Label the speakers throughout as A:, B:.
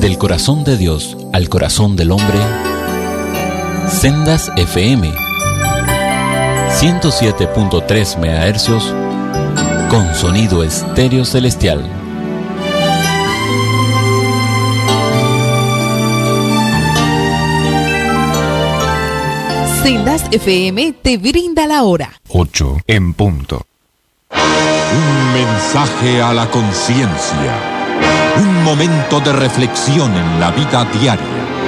A: Del corazón de Dios al corazón del hombre, Sendas FM 107.3 MHz con sonido estéreo celestial.
B: Sendas FM te brinda la hora
C: 8 en punto.
D: Un mensaje a la conciencia. Un momento de reflexión en la vida diaria.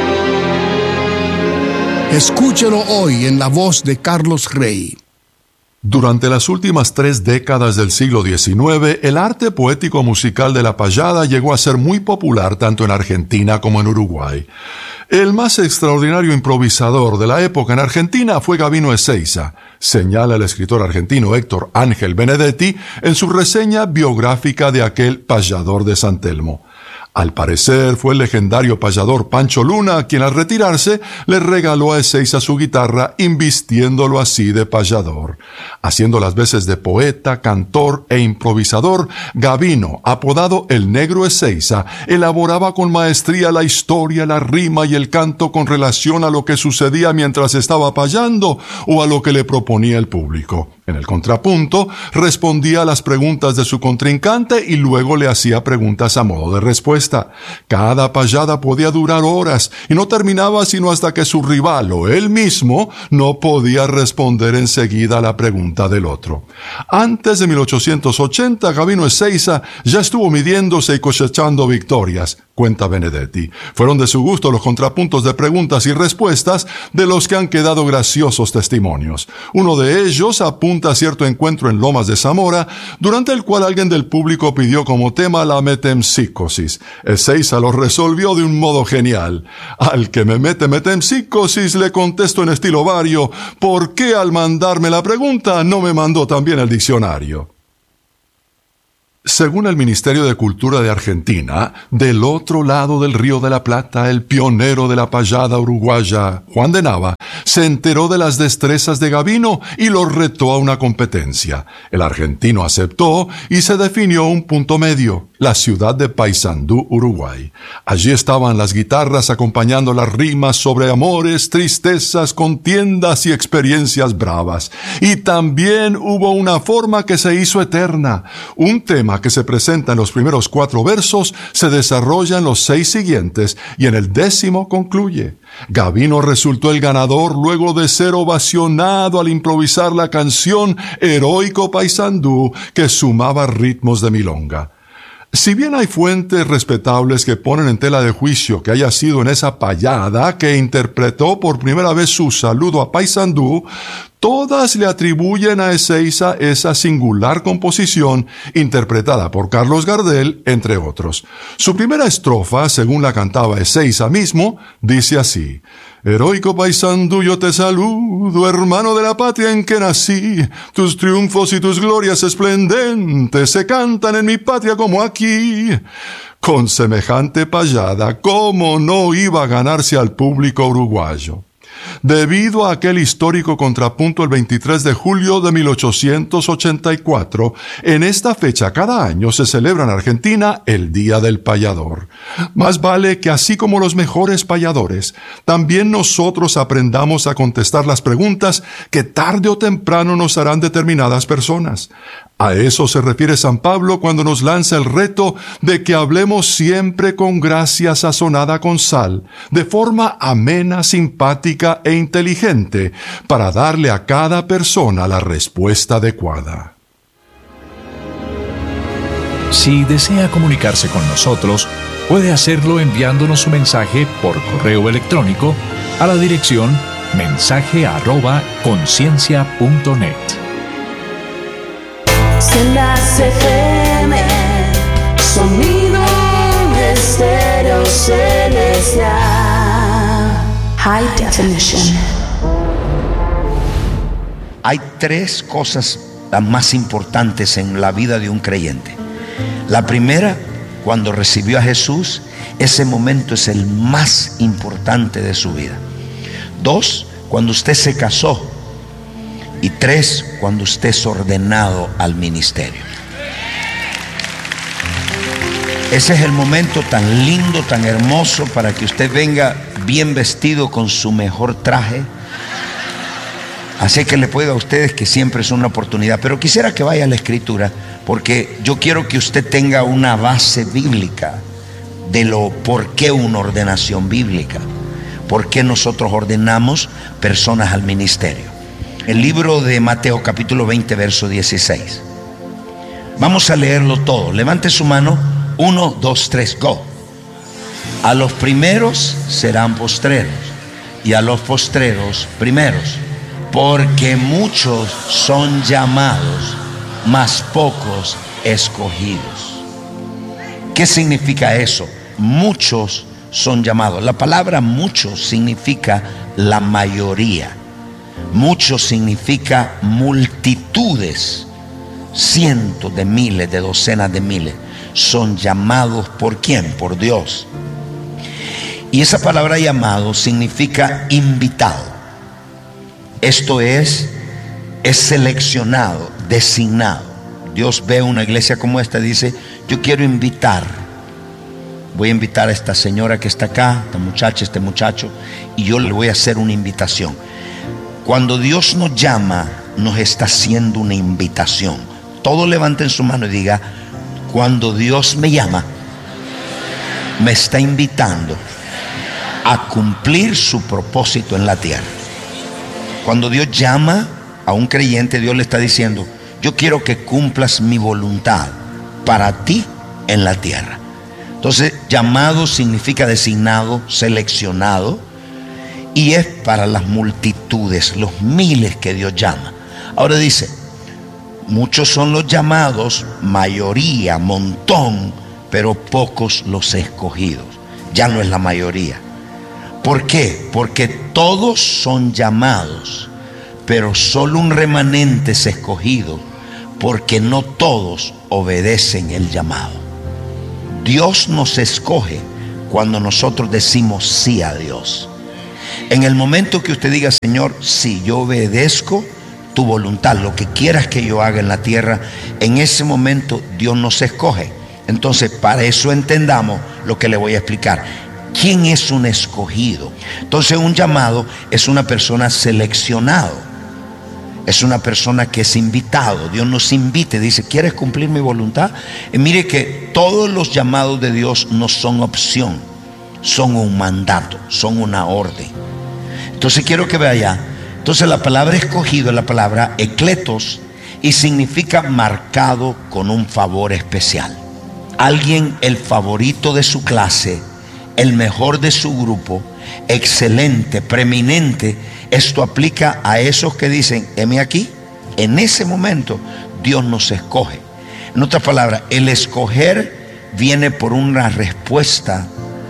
E: Escúchelo hoy en la voz de Carlos Rey.
F: Durante las últimas 3 décadas del siglo XIX, el arte poético musical de la payada llegó a ser muy popular tanto en Argentina como en Uruguay. El más extraordinario improvisador de la época en Argentina fue Gabino Ezeiza, señala el escritor argentino Héctor Ángel Benedetti en su reseña biográfica de aquel payador de San Telmo. Al parecer fue el legendario payador Pancho Luna quien al retirarse le regaló a Ezeiza su guitarra invistiéndolo así de payador. Haciendo las veces de poeta, cantor e improvisador, Gabino, apodado el Negro Ezeiza, elaboraba con maestría la historia, la rima y el canto con relación a lo que sucedía mientras estaba payando o a lo que le proponía el público. En el contrapunto, respondía a las preguntas de su contrincante y luego le hacía preguntas a modo de respuesta. Cada payada podía durar horas y no terminaba sino hasta que su rival o él mismo no podía responder enseguida a la pregunta del otro. Antes de 1880, Gabino Ezeiza ya estuvo midiéndose y cosechando victorias, cuenta Benedetti. Fueron de su gusto los contrapuntos de preguntas y respuestas de los que han quedado graciosos testimonios. Uno de ellos apunta a cierto encuentro en Lomas de Zamora, durante el cual alguien del público pidió como tema la metempsicosis. Ezeiza lo resolvió de un modo genial. Al que me mete metempsicosis le contesto en estilo vario, ¿por qué al mandarme la pregunta no me mandó también el diccionario? Según el Ministerio de Cultura de Argentina, del otro lado del Río de la Plata, el pionero de la payada uruguaya, Juan de Nava, se enteró de las destrezas de Gabino y lo retó a una competencia. El argentino aceptó y se definió un punto medio, la ciudad de Paysandú, Uruguay. Allí estaban las guitarras acompañando las rimas sobre amores, tristezas, contiendas y experiencias bravas. Y también hubo una forma que se hizo eterna, un tema que se presenta en los primeros 4 versos, se desarrolla en los 6 siguientes y en el 10º concluye. Gabino resultó el ganador luego de ser ovacionado al improvisar la canción Heroico Paysandú, que sumaba ritmos de milonga. Si bien hay fuentes respetables que ponen en tela de juicio que haya sido en esa payada que interpretó por primera vez su saludo a Paysandú, todas le atribuyen a Ezeiza esa singular composición interpretada por Carlos Gardel, entre otros. Su primera estrofa, según la cantaba Ezeiza mismo, dice así: Heroico Paysandú, yo te saludo, hermano de la patria en que nací. Tus triunfos y tus glorias esplendentes se cantan en mi patria como aquí. Con semejante payada, ¿cómo no iba a ganarse al público uruguayo? Debido a aquel histórico contrapunto el 23 de julio de 1884, en esta fecha cada año se celebra en Argentina el Día del Payador. Más vale que así como los mejores payadores, también nosotros aprendamos a contestar las preguntas que tarde o temprano nos harán determinadas personas. A eso se refiere San Pablo cuando nos lanza el reto de que hablemos siempre con gracia sazonada con sal, de forma amena, simpática e inteligente, para darle a cada persona la respuesta adecuada.
C: Si desea comunicarse con nosotros, puede hacerlo enviándonos su mensaje por correo electrónico a la dirección mensaje@conciencia.net.
G: Sendas FM, sonido estéreo celestial, high definition.
H: Hay 3 cosas las más importantes en la vida de un creyente. La primera, cuando recibió a Jesús, ese momento es el más importante de su vida. 2, cuando usted se casó. Y 3, cuando usted es ordenado al ministerio. Ese es el momento tan lindo, tan hermoso para que usted venga bien vestido con su mejor traje. Así que les puedo a ustedes que siempre es una oportunidad. Pero quisiera que vaya a la Escritura, porque yo quiero que usted tenga una base bíblica de lo por qué una ordenación bíblica. ¿Por qué nosotros ordenamos personas al ministerio? El libro de Mateo capítulo 20 verso 16. Vamos a leerlo todo. Levante su mano. 1, 2, 3, go. A los primeros serán postreros, y a los postreros primeros. Porque muchos son llamados, mas pocos escogidos. ¿Qué significa eso? Muchos son llamados. La palabra muchos significa la mayoría. Muchos significa multitudes, cientos de miles, de docenas de miles. Son llamados ¿por quién? Por Dios. Y esa palabra llamado significa invitado. Esto es seleccionado, designado. Dios ve una iglesia como esta y dice: yo quiero invitar. Voy a invitar a esta señora que está acá, esta muchacha, este muchacho, y yo le voy a hacer una invitación. Cuando Dios nos llama, nos está haciendo una invitación. Todos levanten su mano y diga: cuando Dios me llama, me está invitando a cumplir su propósito en la tierra. Cuando Dios llama a un creyente, Dios le está diciendo: yo quiero que cumplas mi voluntad para ti en la tierra. Entonces, llamado significa designado, seleccionado, y es para las multitudes, los miles que Dios llama. Ahora dice: muchos son los llamados, mayoría, montón, pero pocos los escogidos. Ya no es la mayoría. ¿Por qué? Porque todos son llamados, pero solo un remanente es escogido, porque no todos obedecen el llamado. Dios nos escoge cuando nosotros decimos sí a Dios. En el momento que usted diga: Señor, sí, yo obedezco tu voluntad, lo que quieras que yo haga en la tierra, en ese momento Dios nos escoge. Entonces, para eso entendamos lo que le voy a explicar. ¿Quién es un escogido? Entonces, un llamado es una persona seleccionado, es una persona que es invitado. Dios nos invita y dice: ¿quieres cumplir mi voluntad? Y mire que todos los llamados de Dios no son opción, son un mandato, son una orden. Entonces quiero que vea allá. Entonces la palabra escogido es la palabra ekletos y significa marcado con un favor especial. Alguien, el favorito de su clase, el mejor de su grupo, excelente, preeminente. Esto aplica a esos que dicen: heme aquí. En ese momento Dios nos escoge. En otras palabras, el escoger viene por una respuesta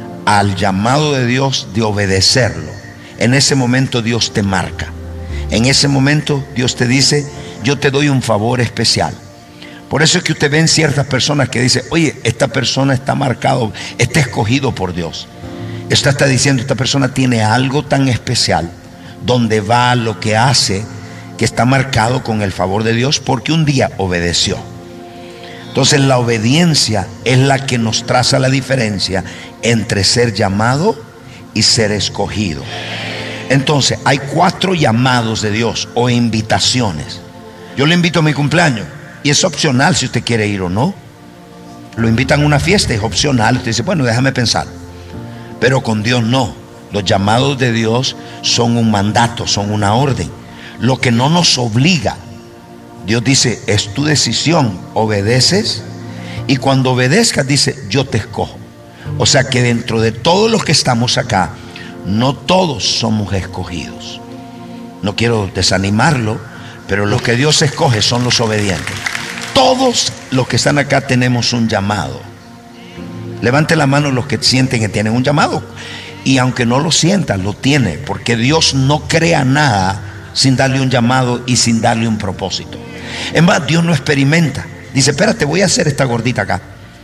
H: al llamado de Dios de obedecerlo. En ese momento Dios te marca. En ese momento Dios te dice: yo te doy un favor especial. Por eso es que usted ve en ciertas personas que dicen: oye, esta persona está marcado, está escogido por Dios. Esto está diciendo: esta persona tiene algo tan especial, donde va, lo que hace, que está marcado con el favor de Dios, porque un día obedeció. Entonces la obediencia es la que nos traza la diferencia entre ser llamado y ser escogido. Entonces hay 4 llamados de Dios o invitaciones. Yo le invito a mi cumpleaños y es opcional si usted quiere ir o no. Lo invitan a una fiesta, es opcional. Usted dice: bueno, déjame pensar. Pero con Dios no. Los llamados de Dios son un mandato, son una orden. Lo que no nos obliga. Dios dice: es tu decisión, obedeces. Y cuando obedezcas dice: yo te escojo. O sea que dentro de todos los que estamos acá, no todos somos escogidos. No quiero desanimarlo, pero los que Dios escoge son los obedientes. Todos los que están acá tenemos un llamado. Levante la mano los que sienten que tienen un llamado. Y aunque no lo sientan, lo tiene, porque Dios no crea nada sin darle un llamado y sin darle un propósito. Es más, Dios no experimenta. Dice: espérate, voy a hacer esta gordita acá.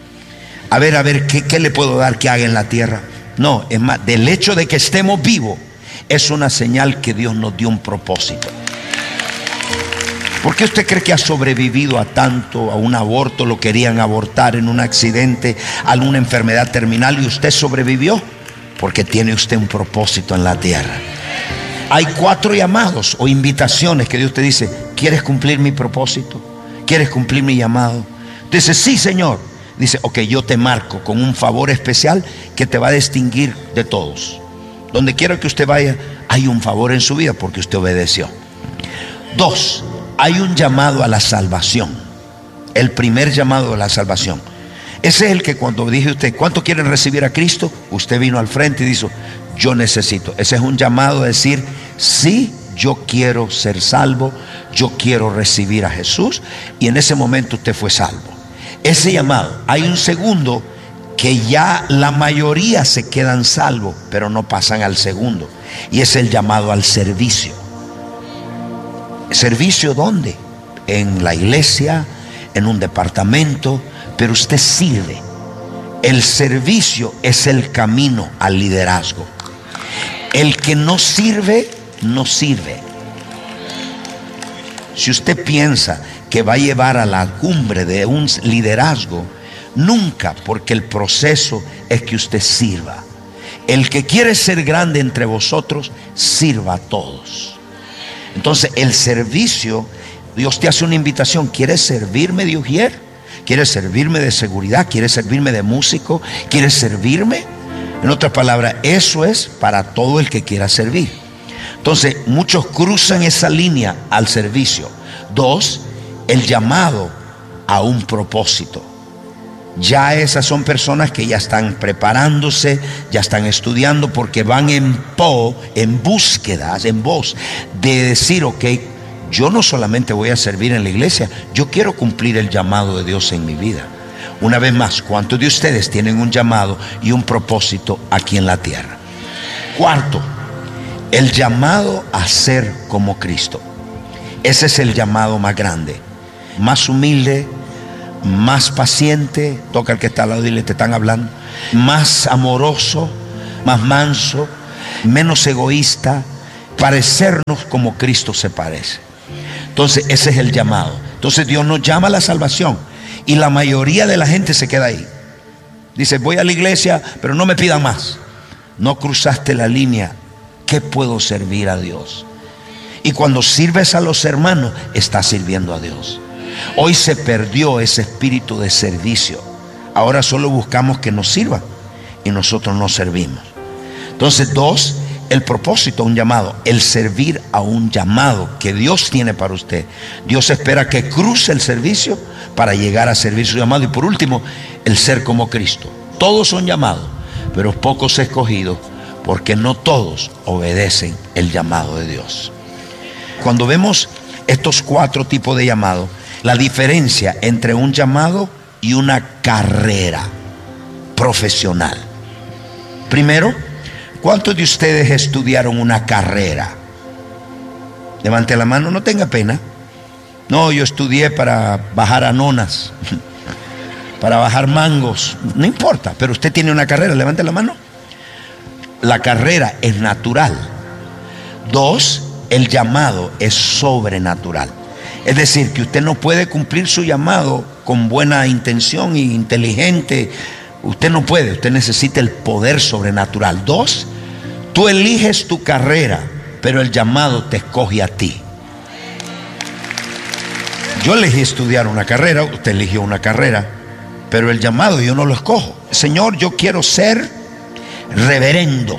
H: A ver, ¿qué le puedo dar que haga en la tierra? No, es más, del hecho de que estemos vivos es una señal que Dios nos dio un propósito. ¿Por qué usted cree que ha sobrevivido a tanto? A un aborto, lo querían abortar, en un accidente, a alguna enfermedad terminal, y usted sobrevivió porque tiene usted un propósito en la tierra. Hay 4 llamados o invitaciones que Dios te dice: ¿quieres cumplir mi propósito? ¿Quieres cumplir mi llamado? Dice: sí, Señor. Dice: ok, yo te marco con un favor especial que te va a distinguir de todos. Donde quiera que usted vaya, hay un favor en su vida porque usted obedeció. 2, hay un llamado a la salvación. El primer llamado a la salvación. Ese es el que cuando dije usted: ¿cuánto quieren recibir a Cristo? Usted vino al frente y dijo: yo necesito. Ese es un llamado a decir: sí, yo quiero ser salvo, yo quiero recibir a Jesús. Y en ese momento usted fue salvo. Ese llamado. Hay un segundo que ya la mayoría se quedan salvos, pero no pasan al segundo. Y es el llamado al servicio. ¿Servicio dónde? En la iglesia, en un departamento, pero usted sirve. El servicio es el camino al liderazgo. El que no sirve, no sirve. Si usted piensa que va a llevar a la cumbre de un liderazgo, nunca, porque el proceso es que usted sirva. El que quiere ser grande entre vosotros, sirva a todos. Entonces el servicio, Dios te hace una invitación: ¿quieres servirme de ujier? ¿Quieres servirme de seguridad? ¿Quieres servirme de músico? ¿Quieres servirme? En otras palabras, eso es para todo el que quiera servir. Entonces muchos cruzan esa línea al servicio. 2, el llamado a un propósito. Ya esas son personas que ya están preparándose, ya están estudiando, porque van en búsquedas, en voz de decir: ok, yo no solamente voy a servir en la iglesia, yo quiero cumplir el llamado de Dios en mi vida. Una vez más, ¿cuántos de ustedes tienen un llamado y un propósito aquí en la tierra? 4, el llamado a ser como Cristo. Ese es el llamado más grande, más humilde, más paciente. Toca al que está al lado y dile: te están hablando. Más amoroso, más manso, menos egoísta, parecernos como Cristo se parece. Entonces ese es el llamado. Entonces Dios nos llama a la salvación, y la mayoría de la gente se queda ahí. Dice: voy a la iglesia, pero no me pidan más. No cruzaste la línea. ¿Qué puedo servir a Dios? Y cuando sirves a los hermanos, estás sirviendo a Dios. Hoy se perdió ese espíritu de servicio. Ahora solo buscamos que nos sirvan y nosotros no servimos. Entonces 2, el propósito a un llamado, el servir a un llamado que Dios tiene para usted. Dios espera que cruce el servicio para llegar a servir su llamado. Y por último, el ser como Cristo. Todos son llamados, pero pocos escogidos, porque no todos obedecen el llamado de Dios. Cuando vemos estos 4 tipos de llamados, la diferencia entre un llamado y una carrera profesional. Primero, ¿cuántos de ustedes estudiaron una carrera? Levante la mano, no tenga pena. No, yo estudié para bajar anonas, para bajar mangos. No importa, pero usted tiene una carrera, levante la mano. La carrera es natural. 2, el llamado es sobrenatural. Es decir, que usted no puede cumplir su llamado con buena intención e inteligente. Usted no puede, usted necesita el poder sobrenatural. 2, tú eliges tu carrera, pero el llamado te escoge a ti. Yo elegí estudiar una carrera, usted eligió una carrera, pero el llamado yo no lo escojo. Señor, yo quiero ser reverendo.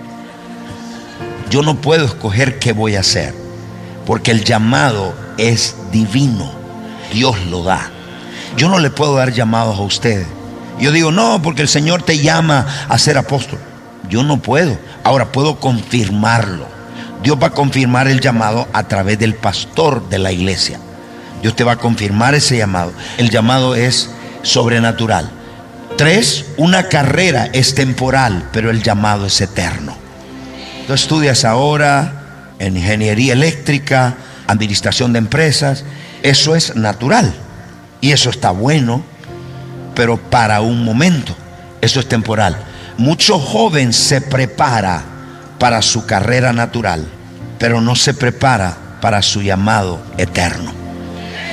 H: Yo no puedo escoger qué voy a hacer, porque el llamado es divino. Dios lo da. Yo no le puedo dar llamados a ustedes. Yo digo: no, porque el Señor te llama a ser apóstol. Yo no puedo. Ahora puedo confirmarlo. Dios va a confirmar el llamado a través del pastor de la iglesia. Dios te va a confirmar ese llamado. El llamado es sobrenatural. 3, una carrera es temporal, pero el llamado es eterno. Tú estudias ahora en ingeniería eléctrica, administración de empresas. Eso es natural y eso está bueno, pero para un momento. Eso es temporal. Mucho joven se prepara para su carrera natural, pero no se prepara para su llamado eterno.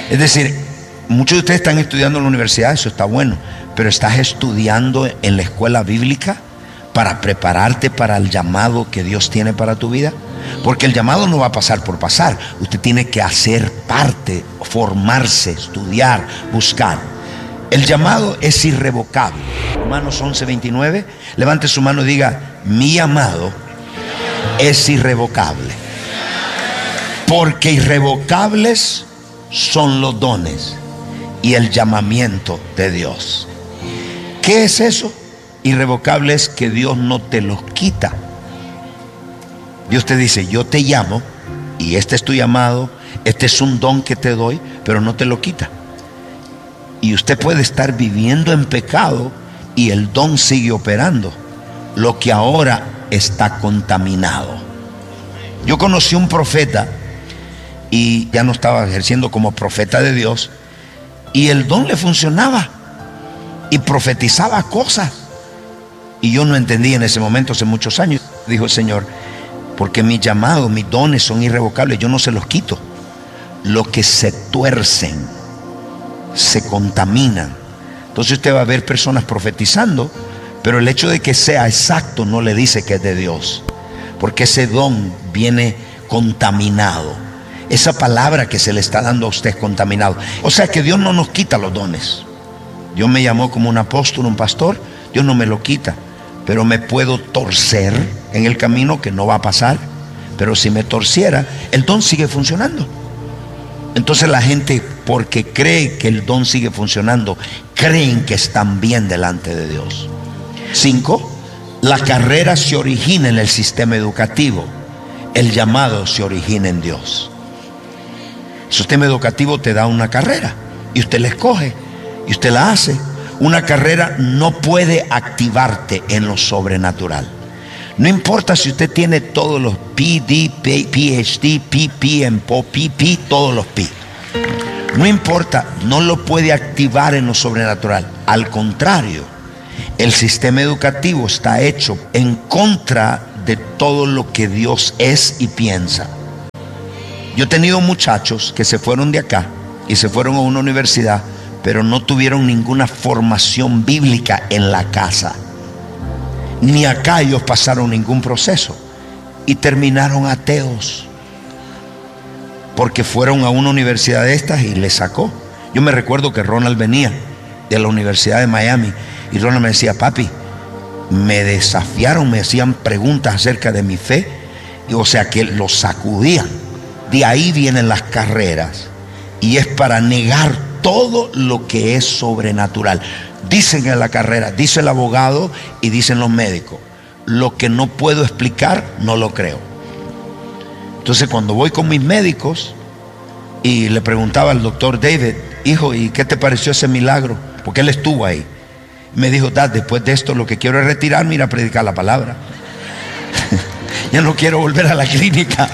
H: Es decir, muchos de ustedes están estudiando en la universidad, eso está bueno, pero estás estudiando en la escuela bíblica para prepararte para el llamado que Dios tiene para tu vida. Porque el llamado no va a pasar por pasar. Usted tiene que hacer parte, formarse, estudiar, buscar. El llamado es irrevocable. Romanos 11:29. Levante su mano y diga: mi llamado es irrevocable. Porque irrevocables son los dones y el llamamiento de Dios. ¿Qué es eso? Irrevocable es que Dios no te los quita. Dios te dice: yo te llamo y este es tu llamado, este es un don que te doy, pero no te lo quita. Y usted puede estar viviendo en pecado y el don sigue operando, lo que ahora está contaminado. Yo conocí un profeta y ya no estaba ejerciendo como profeta de Dios, y el don le funcionaba y profetizaba cosas, y yo no entendí en ese momento, hace muchos años. Dijo el Señor: porque mis llamados, mis dones son irrevocables, yo no se los quito. Lo que se tuercen, se contaminan. Entonces usted va a ver personas profetizando, pero el hecho de que sea exacto no le dice que es de Dios, porque ese don viene contaminado. Esa palabra que se le está dando a usted es contaminado. O sea que Dios no nos quita los dones. Dios me llamó como un apóstol, un pastor. Dios no me lo quita, pero me puedo torcer en el camino, que no va a pasar. Pero si me torciera, el don sigue funcionando. Entonces la gente, porque cree que el don sigue funcionando, creen que están bien delante de Dios. 5. La carrera se origina en el sistema educativo. El llamado se origina en Dios. El sistema educativo te da una carrera y usted la escoge y usted la hace. Una carrera no puede activarte en lo sobrenatural. No importa si usted tiene todos los PD, PhD, PP, MPO, PP, todos los P. No importa, no lo puede activar en lo sobrenatural. Al contrario, el sistema educativo está hecho en contra de todo lo que Dios es y piensa. Yo he tenido muchachos que se fueron de acá y se fueron a una universidad, pero no tuvieron ninguna formación bíblica en la casa. Ni acá ellos pasaron ningún proceso y terminaron ateos, porque fueron a una universidad de estas y les sacó. Yo me recuerdo que Ronald venía de la Universidad de Miami y Ronald me decía: papi, me desafiaron, me hacían preguntas acerca de mi fe, y, o sea que los sacudían. De ahí vienen las carreras, y es para negar todo lo que es sobrenatural. Dicen en la carrera, dice el abogado y dicen los médicos: lo que no puedo explicar, no lo creo. Entonces cuando voy con mis médicos y le preguntaba al doctor David: hijo, ¿y qué te pareció ese milagro? Porque él estuvo ahí. Me dijo: Dad, después de esto lo que quiero es retirarme y ir a predicar la palabra. Ya no quiero volver a la clínica.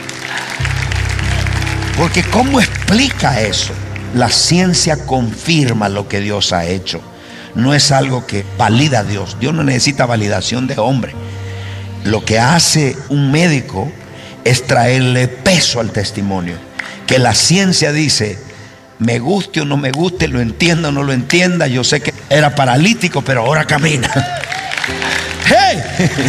H: Porque ¿cómo explica eso? La ciencia confirma lo que Dios ha hecho. No es algo que valida a Dios. Dios no necesita validación de hombre. Lo que hace un médico es traerle peso al testimonio. Que la ciencia dice: me guste o no me guste, lo entienda o no lo entienda, yo sé que era paralítico, pero ahora camina. ¡Hey!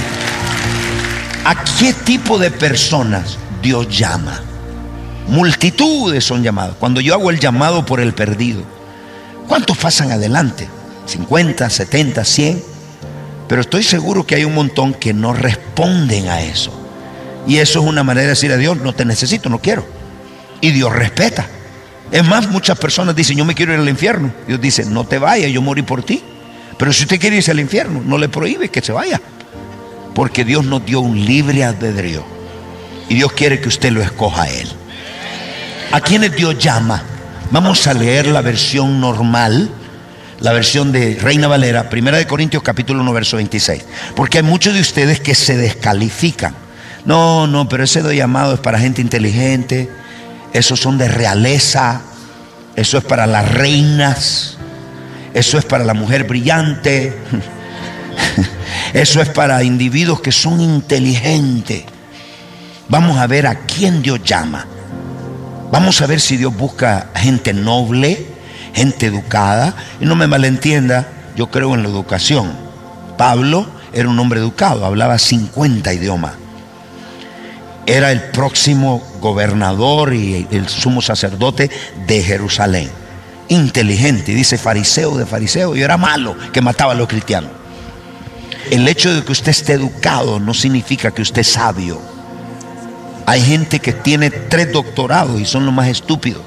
H: ¿A qué tipo de personas Dios llama? Multitudes son llamadas. Cuando yo hago el llamado por el perdido, ¿cuántos pasan adelante? 50, 70, 100. Pero estoy seguro que hay un montón que no responden a eso. Y eso es una manera de decir a Dios: no te necesito, no quiero. Y Dios respeta. Es más, muchas personas dicen: yo me quiero ir al infierno. Dios dice: no te vayas, yo morí por ti. Pero si usted quiere irse al infierno, no le prohíbe que se vaya, porque Dios nos dio un libre albedrío y Dios quiere que usted lo escoja a Él. ¿A quiénes Dios llama? Vamos a leer la versión normal, la versión de Reina Valera, 1 Corintios capítulo 1, verso 26. Porque hay muchos de ustedes que se descalifican. No, pero ese llamado es para gente inteligente, esos son de realeza, eso es para las reinas, eso es para la mujer brillante, eso es para individuos que son inteligentes. Vamos a ver a quién Dios llama. Vamos a ver si Dios busca gente noble, gente educada. Y no me malentienda, yo creo en la educación. Pablo era un hombre educado, hablaba 50 idiomas. Era el próximo gobernador y el sumo sacerdote de Jerusalén. Inteligente, dice fariseo de fariseo, y era malo, que mataba a los cristianos. El hecho de que usted esté educado no significa que usted es sabio. Hay gente que tiene 3 doctorados y son los más estúpidos.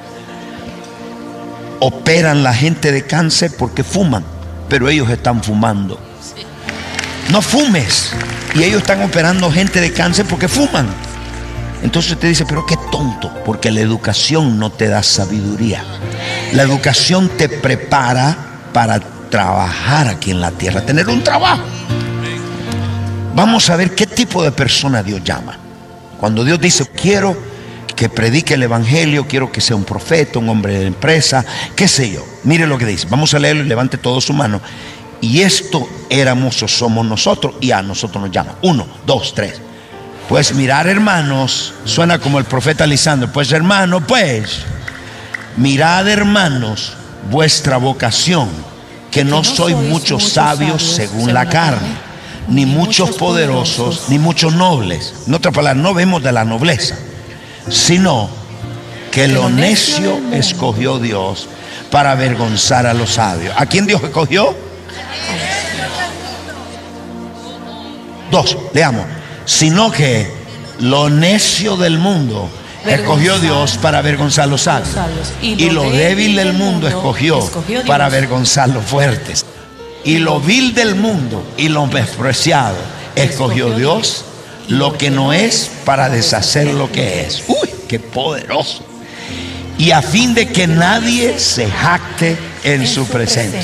H: Operan la gente de cáncer porque fuman, pero ellos están fumando. No fumes. Y ellos están operando gente de cáncer porque fuman. Entonces usted dice, pero qué tonto, porque la educación no te da sabiduría. La educación te prepara para trabajar aquí en la tierra, tener un trabajo. Vamos a ver qué tipo de persona Dios llama. Cuando Dios dice, quiero que predique el evangelio, quiero que sea un profeta, un hombre de empresa, qué sé yo. Mire lo que dice, vamos a leerlo y levante todo su mano. Y esto éramos o somos nosotros, y a nosotros nos llama. 1, 2, 3. Pues mirar, hermanos, suena como el profeta Lisandro. Pues hermanos, mirad, hermanos, vuestra vocación, que no sois muchos sabios según la carne, ni muchos poderosos, ni muchos nobles. En otras palabras, no vemos de la nobleza, sino que lo necio escogió Dios para avergonzar a los sabios. ¿A quién Dios escogió? 2, leamos. Sino que lo necio del mundo escogió Dios para avergonzar a los sabios, y lo débil del mundo escogió para avergonzar a los fuertes. Y lo vil del mundo y lo despreciado escogió Dios, lo que no es, para deshacer lo que es. ¡Uy, qué poderoso! Y a fin de que nadie se jacte en su presencia.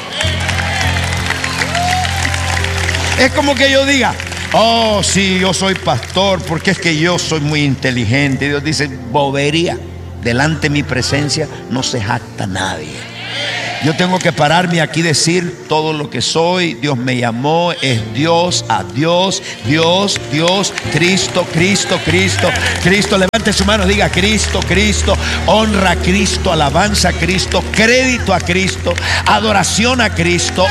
H: Es como que yo diga, oh, sí, yo soy pastor porque es que yo soy muy inteligente. Dios dice, bobería. Delante de mi presencia no se jacta nadie. Yo tengo que pararme aquí y decir todo lo que soy. Dios me llamó, es Dios, a Dios, Dios, Dios, Cristo, Cristo, Cristo, Cristo. Levante su mano, diga Cristo, Cristo, honra a Cristo, alabanza a Cristo, crédito a Cristo, adoración a Cristo.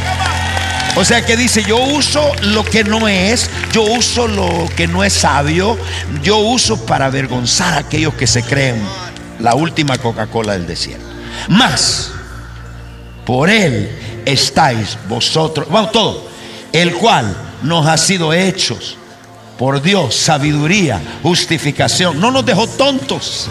H: O sea que dice, yo uso lo que no es, yo uso lo que no es sabio, yo uso para avergonzar a aquellos que se creen la última Coca-Cola del desierto. Más, por Él estáis vosotros, vamos todo, el cual nos ha sido hechos por Dios, sabiduría, justificación. No nos dejó tontos.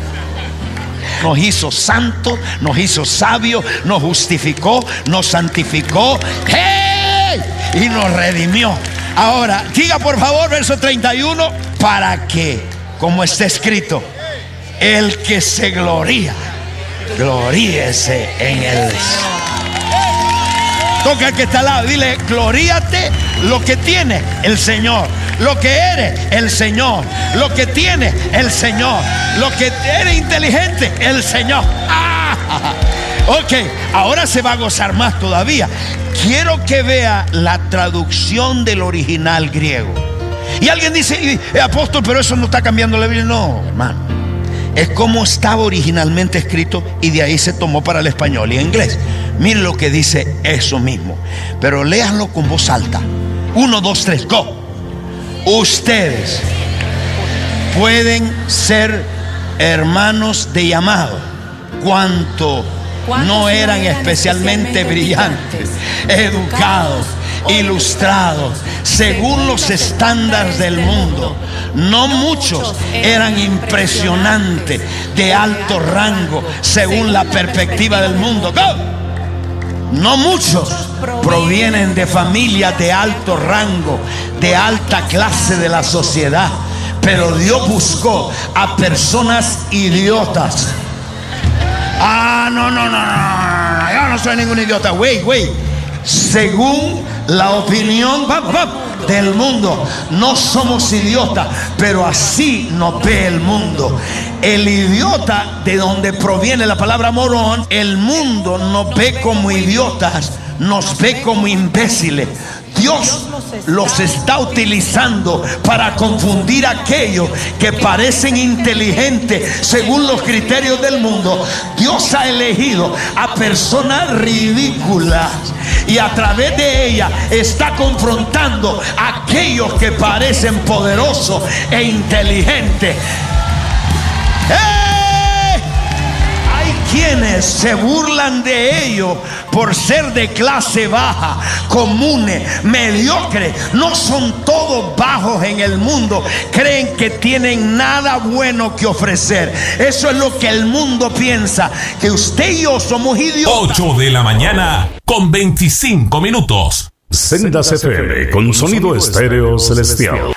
H: Nos hizo santos, nos hizo sabios, nos justificó, nos santificó. ¡Hey! Y nos redimió. Ahora, diga por favor, verso 31, para que, como está escrito, el que se gloría, gloríese en él. Toca al que está al lado, dile, gloríate lo que tiene el Señor, lo que eres el Señor, lo que tiene el Señor, lo que eres inteligente el Señor. Ok, ahora se va a gozar más todavía. Quiero que vea la traducción del original griego. Y alguien dice, apóstol, pero eso no está cambiando la Biblia. No, hermano, es como estaba originalmente escrito y de ahí se tomó para el español y inglés. Miren lo que dice eso mismo, pero léanlo con voz alta. 1, 2, 3, go. Ustedes pueden ser hermanos de llamado, cuanto no eran especialmente brillantes, educados, ilustrados, según los estándares del mundo. No muchos eran impresionantes, de alto rango, según la perspectiva del mundo. ¡Go! No muchos provienen de familias de alto rango, de alta clase de la sociedad, pero Dios buscó a personas idiotas. No, yo no soy ningún idiota. Wait. Según la opinión del mundo, no somos idiotas, pero así nos ve el mundo. El idiota, de donde proviene la palabra morón, el mundo nos ve como idiotas, nos ve como imbéciles. Dios los está utilizando para confundir a aquellos que parecen inteligentes según los criterios del mundo. Dios ha elegido a personas ridículas y a través de ellas está confrontando a aquellos que parecen poderosos e inteligentes. Quienes se burlan de ellos por ser de clase baja, comunes, mediocres. No son todos bajos en el mundo. Creen que tienen nada bueno que ofrecer. Eso es lo que el mundo piensa, que usted y yo somos idiotas.
I: 8 de la mañana con 25 minutos.
J: Sendas FM con sonido estéreo celestial.